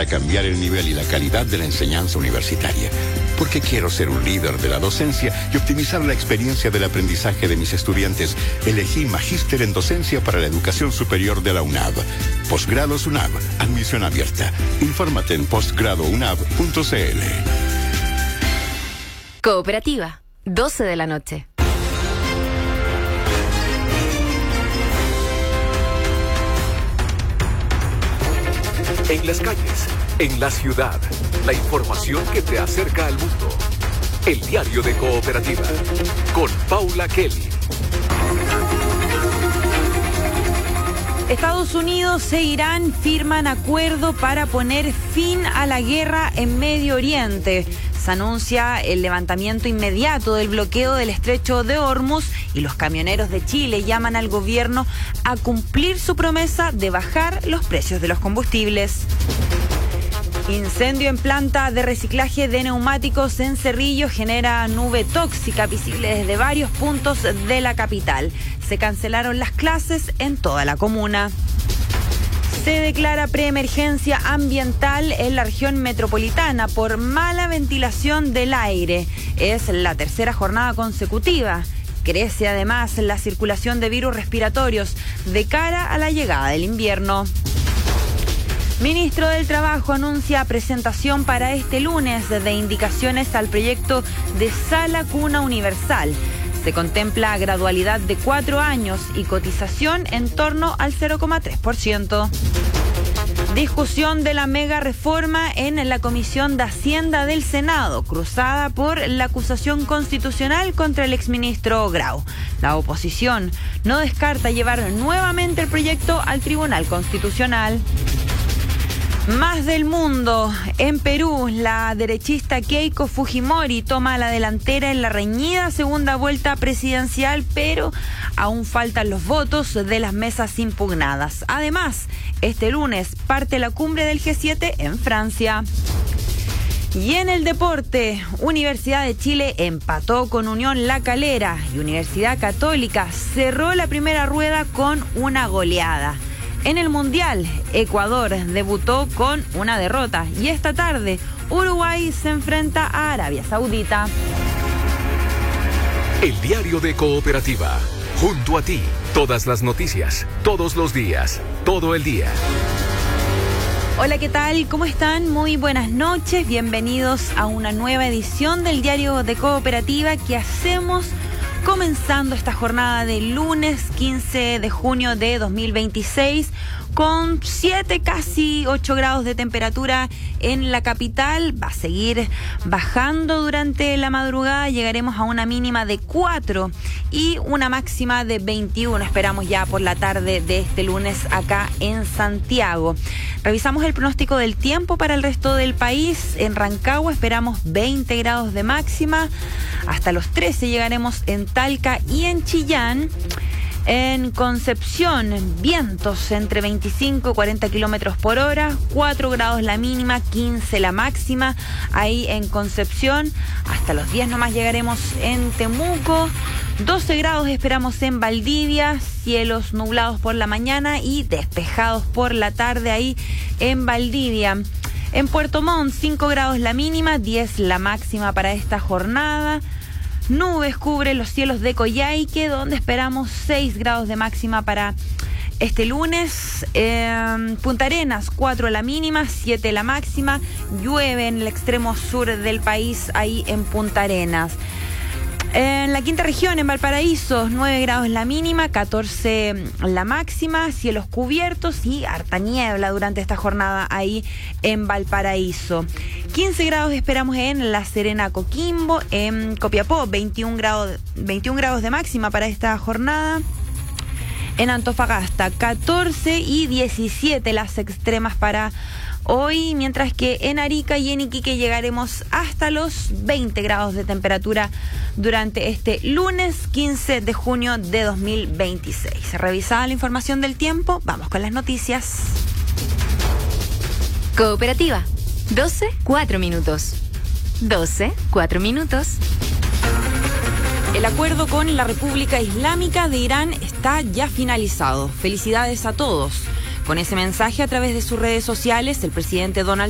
para cambiar el nivel y la calidad de la enseñanza universitaria. Porque quiero ser un líder de la docencia y optimizar la experiencia del aprendizaje de mis estudiantes. Elegí Magíster en Docencia para la Educación Superior de la UNAV. Posgrados UNAV. Admisión abierta. Infórmate en postgradounab.cl. Cooperativa, 12 de la noche. En las calles, en la ciudad, la información que te acerca al mundo. El diario de Cooperativa, con Paula Kelly. Estados Unidos e Irán firman acuerdo para poner fin a la guerra en Medio Oriente. Se anuncia el levantamiento inmediato del bloqueo del estrecho de Hormuz y los camioneros de Chile llaman al gobierno a cumplir su promesa de bajar los precios de los combustibles. Incendio en planta de reciclaje de neumáticos en Cerrillo genera nube tóxica visible desde varios puntos de la capital. Se cancelaron las clases en toda la comuna. Se declara preemergencia ambiental en la región metropolitana por mala ventilación del aire. Es la tercera jornada consecutiva. Crece además la circulación de virus respiratorios de cara a la llegada del invierno. Ministro del Trabajo anuncia presentación para este lunes de indicaciones al proyecto de Sala Cuna Universal. Se contempla gradualidad de 4 años y cotización en torno al 0,3%. Discusión de la mega reforma en la Comisión de Hacienda del Senado, cruzada por la acusación constitucional contra el exministro Grau. La oposición no descarta llevar nuevamente el proyecto al Tribunal Constitucional. Más del mundo. En Perú, la derechista Keiko Fujimori toma la delantera en la reñida segunda vuelta presidencial, pero aún faltan los votos de las mesas impugnadas. Además, este lunes parte la cumbre del G7 en Francia. Y en el deporte, Universidad de Chile empató con Unión La Calera y Universidad Católica cerró la primera rueda con una goleada. En el Mundial, Ecuador debutó con una derrota y esta tarde Uruguay se enfrenta a Arabia Saudita. El diario de Cooperativa, junto a ti, todas las noticias, todos los días, todo el día. Hola, ¿qué tal? ¿Cómo están? Muy buenas noches, bienvenidos a una nueva edición del diario de Cooperativa que hacemos comenzando esta jornada de lunes 15 de junio de 2026 con 7, casi 8 grados de temperatura en la capital. Va a seguir bajando durante la madrugada, llegaremos a una mínima de 4 y una máxima de 21. Esperamos ya por la tarde de este lunes acá en Santiago. Revisamos el pronóstico del tiempo para el resto del país. En Rancagua esperamos 20 grados de máxima, hasta los 13 llegaremos en Talca y en Chillán. En Concepción, vientos entre 25 y 40 kilómetros por hora, 4 grados la mínima, 15 la máxima. Ahí en Concepción, hasta los 10 nomás llegaremos en Temuco. 12 grados esperamos en Valdivia, cielos nublados por la mañana y despejados por la tarde ahí en Valdivia. En Puerto Montt, 5 grados la mínima, 10 la máxima para esta jornada. Nubes cubren los cielos de Coyhaique, donde esperamos 6 grados de máxima para este lunes. Punta Arenas, 4 la mínima, 7 la máxima. Llueve en el extremo sur del país, ahí en Punta Arenas. En la quinta región, en Valparaíso, 9 grados la mínima, 14 la máxima, cielos cubiertos y harta niebla durante esta jornada ahí en Valparaíso. 15 grados esperamos en La Serena, Coquimbo. En Copiapó, 21 grados de máxima para esta jornada. En Antofagasta, 14 y 17 las extremas para hoy, mientras que en Arica y en Iquique llegaremos hasta los 20 grados de temperatura durante este lunes 15 de junio de 2026. Revisada la información del tiempo, vamos con las noticias. Cooperativa, 12, 4 minutos. 12, 4 minutos. El acuerdo con la República Islámica de Irán está ya finalizado. Felicidades a todos. Con ese mensaje a través de sus redes sociales, el presidente Donald